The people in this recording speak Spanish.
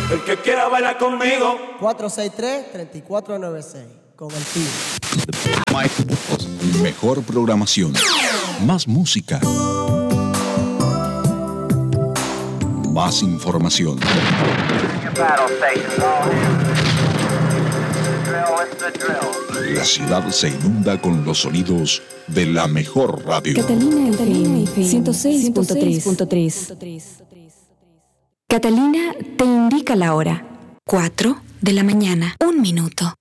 El que quiera bailar conmigo. 463-3496. Con el tío. Mejor programación. Más música. Más información. La ciudad se inunda con los sonidos de la mejor radio. Catalina FM 106.3. Catalina te indica la hora. 4 de la mañana, 1 minuto.